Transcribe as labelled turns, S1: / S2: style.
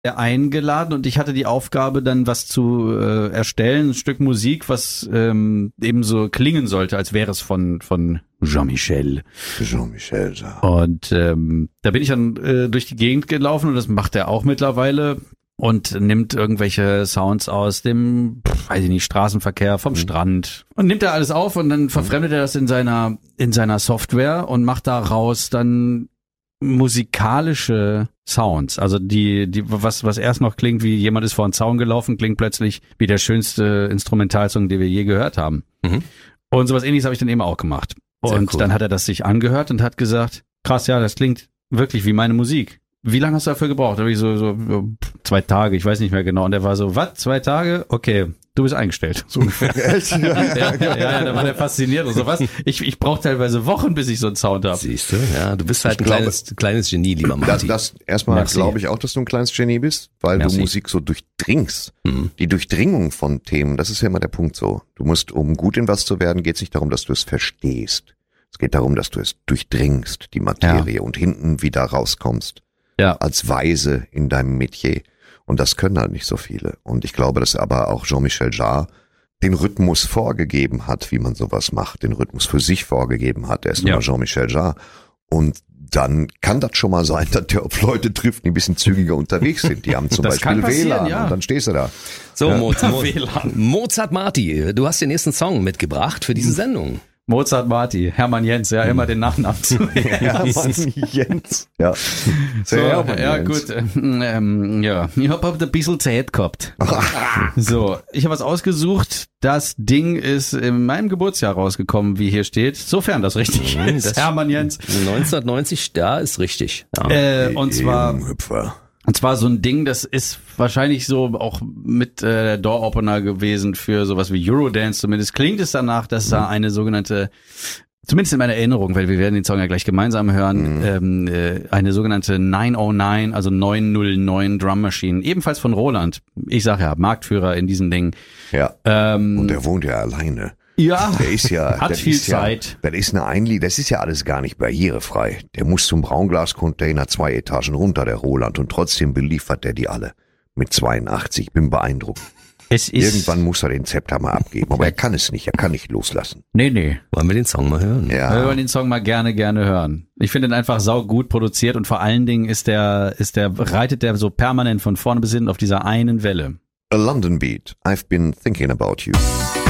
S1: eingeladen und ich hatte die Aufgabe, dann was zu erstellen, ein Stück Musik, was eben so klingen sollte, als wäre es von Jean-Michel.
S2: Jean-Michel, ja.
S1: Und da bin ich dann durch die Gegend gelaufen und das macht er auch mittlerweile und nimmt irgendwelche Sounds aus dem, weiß ich nicht, Straßenverkehr, vom Strand und nimmt er alles auf und dann verfremdet er das in seiner Software und macht daraus dann musikalische Sounds. Also was erst noch klingt, wie jemand ist vor einen Zaun gelaufen, klingt plötzlich wie der schönste Instrumentalsong, den wir je gehört haben. Mhm. Und sowas Ähnliches habe ich dann eben auch gemacht. Und dann hat er das sich angehört und hat gesagt, krass, ja, das klingt wirklich wie meine Musik. Wie lange hast du dafür gebraucht? Da habe ich so 2 Tage, ich weiß nicht mehr genau. Und er war so, was, 2 Tage? Okay, du bist eingestellt. So ungefähr.
S2: Echt?
S1: Ja, da war der fasziniert und so was. Ich brauche teilweise Wochen, bis ich so einen Sound habe.
S3: Siehst du, ja, du bist halt kleines Genie, lieber Martin.
S2: Das erstmal glaube ich auch, dass du ein kleines Genie bist, weil du Musik so durchdringst. Die Durchdringung von Themen, das ist ja immer der Punkt so. Du musst, um gut in was zu werden, geht es nicht darum, dass du es verstehst. Es geht darum, dass du es durchdringst, die Materie, und hinten wieder rauskommst. Ja. Als Weise in deinem Metier. Und das können halt nicht so viele. Und ich glaube, dass aber auch Jean-Michel Jarre den Rhythmus vorgegeben hat, wie man sowas macht, den Rhythmus für sich vorgegeben hat. Er ist immer Jean-Michel Jarre. Und dann kann das schon mal sein, dass der auf Leute trifft, die ein bisschen zügiger unterwegs sind. Die haben zum Beispiel WLAN und dann stehst du da.
S3: So, Mozart Marti, du hast den nächsten Song mitgebracht für diese Sendung.
S1: Mozart Marti, Hermann Jens, ja, immer den Nachnamen zu.
S2: Hermann Jens. Ja.
S1: So, ja, gut. Ja, ich habe ein bisschen Zeit gehabt. So, ich habe was ausgesucht. Das Ding ist in meinem Geburtsjahr rausgekommen, wie hier steht. Sofern das richtig ist. Das
S3: Hermann Jens. 1990, da ist richtig.
S1: Ja. Und zwar so ein Ding, das ist wahrscheinlich so auch mit der Door-Opener gewesen für sowas wie Eurodance. Zumindest klingt es danach, dass da eine sogenannte, zumindest in meiner Erinnerung, weil wir werden den Song ja gleich gemeinsam hören, eine sogenannte 909, also 909 Drum Machine, ebenfalls von Roland. Ich sage ja, Marktführer in diesen Dingen.
S2: Ja. Und der wohnt ja alleine.
S1: Ja,
S2: der ist ja,
S1: hat viel Zeit.
S2: Das ist ja alles gar nicht barrierefrei. Der muss zum Braunglascontainer 2 Etagen runter, der Roland, und trotzdem beliefert der die alle. Mit 82, ich bin beeindruckt. Irgendwann muss er den Zepter mal abgeben, aber er kann es nicht, er kann nicht loslassen.
S1: Nee.
S3: Wollen wir den Song mal hören?
S1: Ja. Wir wollen den Song mal gerne hören. Ich finde ihn einfach saugut produziert und vor allen Dingen reitet der so permanent von vorne bis hinten auf dieser einen Welle.
S2: A London Beat, I've been thinking about you.